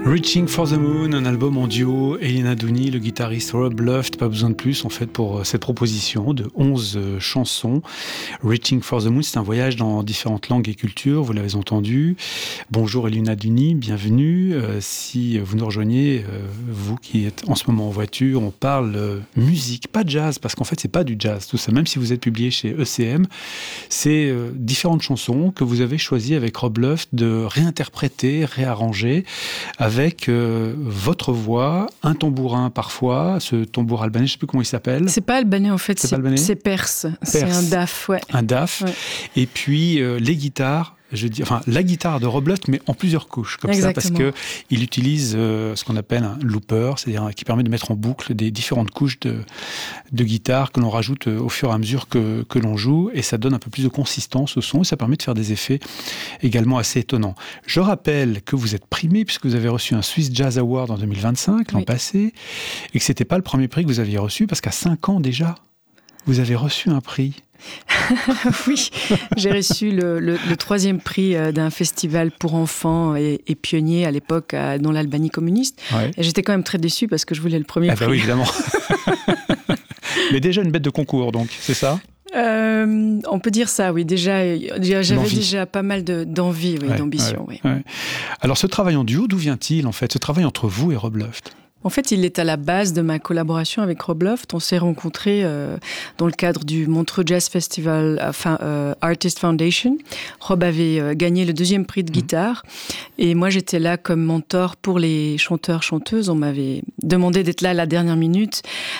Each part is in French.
Reaching for the Moon, un album en duo, Elena Dooney, le guitariste Rob Luft, pas besoin de plus en fait pour cette proposition de 11 chansons. Reaching for the Moon, c'est un voyage dans différentes langues et cultures, vous l'avez entendu. Bonjour Elena Dooney, bienvenue. Si vous nous rejoignez, vous qui êtes en ce moment en voiture, on parle musique, pas jazz, parce qu'en fait c'est pas du jazz tout ça, même si vous êtes publié chez ECM, c'est différentes chansons que vous avez choisies avec Rob Luft de réinterpréter, réarranger, avec votre voix, un tambourin parfois, ce tambour albanais, je ne sais plus comment il s'appelle. C'est pas albanais en fait, c'est perse. C'est un daf, ouais. Un daf. Ouais. Et puis les guitares. La guitare de Rob Luft, mais en plusieurs couches, comme Exactement. ça, parce qu'il utilise ce qu'on appelle un looper, c'est-à-dire qui permet de mettre en boucle des différentes couches de guitare que l'on rajoute au fur et à mesure que l'on joue, et ça donne un peu plus de consistance au son, et ça permet de faire des effets également assez étonnants. Je rappelle que vous êtes primé, puisque vous avez reçu un Swiss Jazz Award en 2025, l'an passé, et que ce n'était pas le premier prix que vous aviez reçu, parce qu'à 5 ans déjà, vous avez reçu un prix. Oui, j'ai reçu le 3e prix d'un festival pour enfants et pionnier à l'époque dans l'Albanie communiste. Ouais. Et j'étais quand même très déçue parce que je voulais le premier prix. Oui, évidemment. Mais déjà une bête de concours, donc, c'est ça ? On peut dire ça, oui. J'avais déjà pas mal d'envie, d'ambition. Oui. Alors, ce travail en duo, d'où vient-il, en fait ? Ce travail entre vous et Rob Luft ? En fait, il est à la base de ma collaboration avec Rob Luft. On s'est rencontrés dans le cadre du Montreux Jazz Festival Artist Foundation. Rob avait gagné le 2e prix de guitare. Et moi, j'étais là comme mentor pour les chanteurs-chanteuses. On m'avait demandé d'être là à la dernière minute.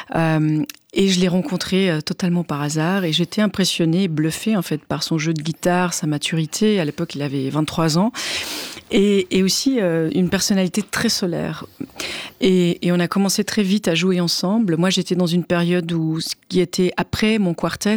Et je l'ai rencontré totalement par hasard. Et j'étais impressionnée, bluffée en fait, par son jeu de guitare, sa maturité. À l'époque, il avait 23 ans. Et aussi une personnalité très solaire. Et on a commencé très vite à jouer ensemble. Moi, j'étais dans une période qui était après mon quartet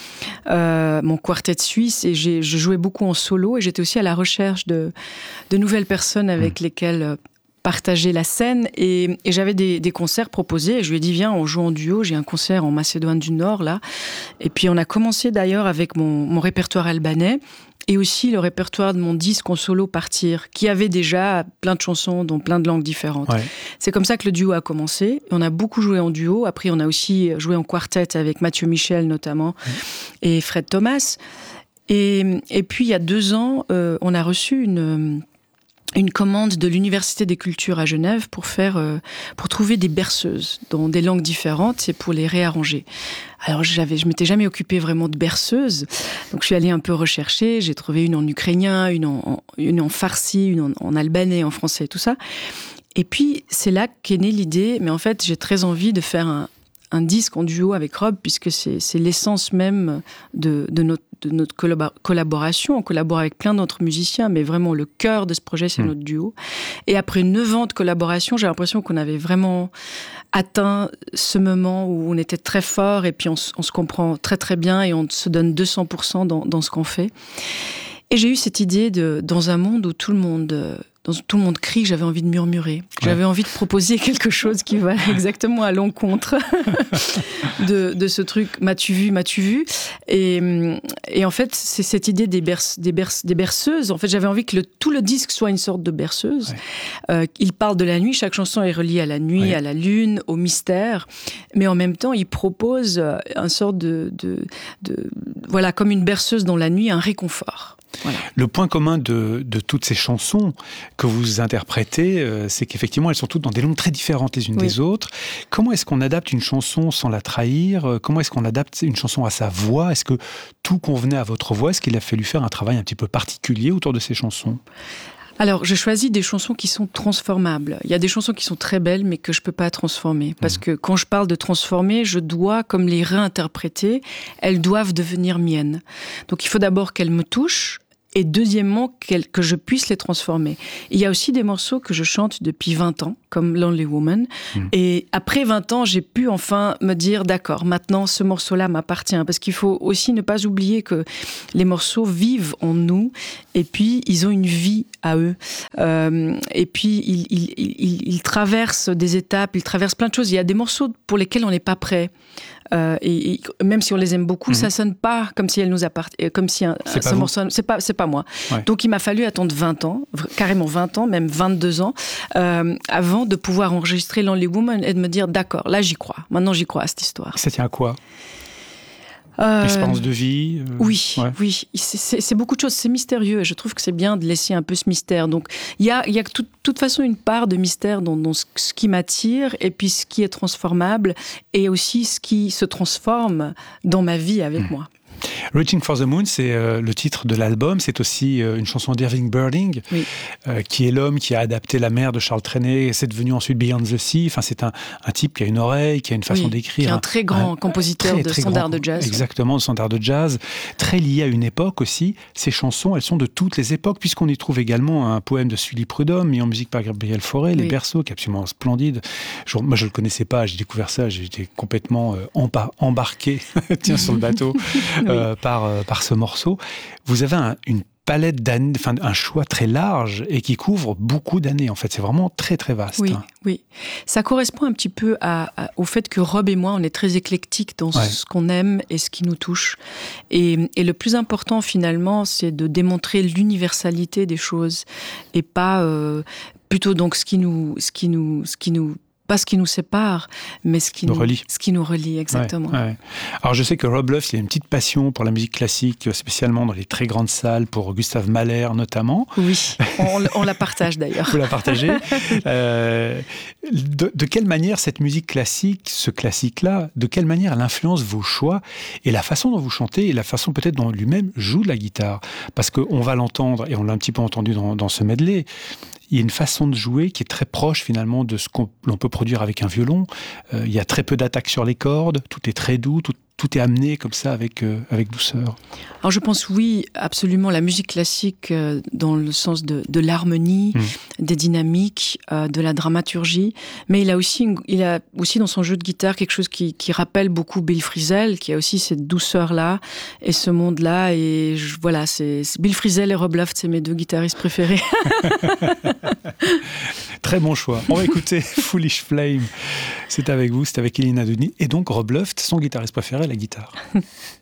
suisse, et je jouais beaucoup en solo, et j'étais aussi à la recherche de nouvelles personnes avec lesquelles partager la scène, et j'avais des concerts proposés, et je lui ai dit viens, on joue en duo. J'ai un concert en Macédoine du Nord là, et puis on a commencé d'ailleurs avec mon répertoire albanais, et aussi le répertoire de mon disque en solo Partir, qui avait déjà plein de chansons dans plein de langues différentes. Ouais. C'est comme ça que le duo a commencé. On a beaucoup joué en duo. Après, on a aussi joué en quartet avec Mathieu Michel notamment, et Fred Thomas. Et puis, il y a 2 ans, on a reçu une commande de l'Université des Cultures à Genève pour trouver des berceuses dans des langues différentes et pour les réarranger. Alors, je m'étais jamais occupée vraiment de berceuses, donc je suis allée un peu rechercher. J'ai trouvé une en ukrainien, une en farsi, une en albanais, en français, tout ça. Et puis, c'est là qu'est née l'idée, mais en fait, j'ai très envie de faire un disque en duo avec Rob, puisque c'est l'essence même de notre collaboration. On collabore avec plein d'autres musiciens, mais vraiment le cœur de ce projet, c'est notre duo. Et après 9 ans de collaboration, j'ai l'impression qu'on avait vraiment atteint ce moment où on était très fort, et puis on se comprend très très bien, et on se donne 200% dans ce qu'on fait. Et j'ai eu cette idée dans un monde où tout le monde crie, j'avais envie de murmurer. J'avais envie de proposer quelque chose qui va exactement à l'encontre de ce truc « m'as-tu vu ?» Et en fait, c'est cette idée des berceuses. En fait, j'avais envie que tout le disque soit une sorte de berceuse. Il parle de la nuit, chaque chanson est reliée à la nuit, à la lune, au mystère. Mais en même temps, il propose une sorte voilà, comme une berceuse dans la nuit, un réconfort. Voilà. Le point commun de toutes ces chansons que vous interprétez, c'est qu'effectivement, elles sont toutes dans des langues très différentes les unes des autres. Comment est-ce qu'on adapte une chanson sans la trahir ? Comment est-ce qu'on adapte une chanson à sa voix ? Est-ce que tout convenait à votre voix ? Est-ce qu'il a fallu faire un travail un petit peu particulier autour de ces chansons ? Alors, je choisis des chansons qui sont transformables. Il y a des chansons qui sont très belles, mais que je peux pas transformer. Parce que quand je parle de transformer, je dois, comme les réinterpréter, elles doivent devenir miennes. Donc, il faut d'abord qu'elles me touchent, et deuxièmement, que je puisse les transformer. Il y a aussi des morceaux que je chante depuis 20 ans, comme Lonely Woman. Et après 20 ans, j'ai pu enfin me dire, d'accord, maintenant ce morceau-là m'appartient. Parce qu'il faut aussi ne pas oublier que les morceaux vivent en nous et puis ils ont une vie à eux. Et puis ils traversent des étapes, ils traversent plein de choses. Il y a des morceaux pour lesquels on n'est pas prêt. Et même si on les aime beaucoup, ça sonne pas comme si elles nous appartenaient, comme si ce morceau, c'est pas moi. Ouais. Donc il m'a fallu attendre 20 ans, carrément 20 ans, même 22 ans, avant de pouvoir enregistrer Lonely Woman et de me dire d'accord, là j'y crois. Maintenant j'y crois à cette histoire. Ça tient à quoi? L'expérience de vie Oui, c'est beaucoup de choses, c'est mystérieux. Je trouve que c'est bien de laisser un peu ce mystère. Donc, il y a de toute façon une part de mystère dans ce qui m'attire, et puis ce qui est transformable, et aussi ce qui se transforme dans ma vie avec moi. Reaching for the Moon, c'est le titre de l'album. C'est aussi une chanson d'Irving Berlin, qui est l'homme qui a adapté La mer de Charles Trenet. C'est devenu ensuite Beyond the Sea. Enfin, c'est un type qui a une oreille, qui a une façon d'écrire. Qui est un très grand compositeur de standards de jazz. Exactement, de standards de jazz. Très lié à une époque aussi. Ces chansons, elles sont de toutes les époques, puisqu'on y trouve également un poème de Sully Prudhomme, mis en musique par Gabriel Fauré, Les Berceaux, qui est absolument splendide. Moi, je ne le connaissais pas. J'ai découvert ça. J'étais complètement embarqué sur le bateau. Par ce morceau, vous avez une palette d'années, enfin un choix très large et qui couvre beaucoup d'années. En fait, c'est vraiment très très vaste. Oui. Ça correspond un petit peu au fait que Rob et moi, on est très éclectiques dans ce qu'on aime et ce qui nous touche. Et le plus important finalement, c'est de démontrer l'universalité des choses et pas plutôt donc ce qui nous pas ce qui nous sépare, mais ce qui nous relie, exactement. Ouais. Alors je sais que Rob Luft, il a une petite passion pour la musique classique, spécialement dans les très grandes salles, pour Gustav Mahler notamment. Oui, on la partage d'ailleurs. Vous la partagez. De quelle manière cette musique classique, ce classique-là, de quelle manière elle influence vos choix et la façon dont vous chantez et la façon peut-être dont lui-même joue de la guitare? Parce qu'on va l'entendre, et on l'a un petit peu entendu dans ce medley, il y a une façon de jouer qui est très proche finalement de ce l'on peut produire avec un violon. Il y a très peu d'attaques sur les cordes, tout est très doux, tout est amené comme ça avec douceur. Alors je pense oui, absolument, la musique classique dans le sens de l'harmonie, des dynamiques, de la dramaturgie, mais il a aussi dans son jeu de guitare quelque chose qui rappelle beaucoup Bill Frisell, qui a aussi cette douceur-là et ce monde-là. Et voilà, c'est Bill Frisell et Rob Luft, c'est mes deux guitaristes préférés. Très bon choix. On va écouter Foolish Flame. C'est avec vous, c'est avec Elina Douni et donc Rob Luft, son guitariste préféré, la guitare.